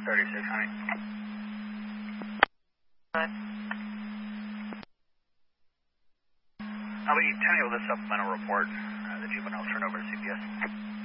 36, honey. Good. I'll be turning over the supplemental report. The juvenile's turned over to CPS.